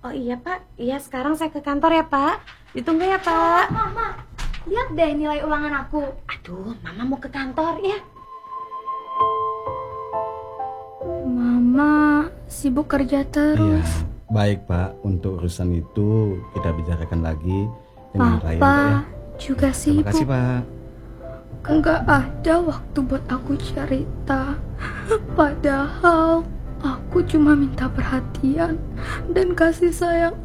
Oh iya Pak, iya sekarang saya ke kantor ya Pak. Ditunggu ya Pak. Mama, lihat deh nilai ulangan aku. Aduh, Mama mau ke kantor ya. Mama sibuk kerja terus. Iya, baik Pak. Untuk urusan itu kita bicarakan lagi dengan Ryan Pak ya. Papa juga Terima sibuk. kasih Pak. Enggak ada waktu buat aku cerita. Padahal aku cuma minta perhatian dan kasih sayang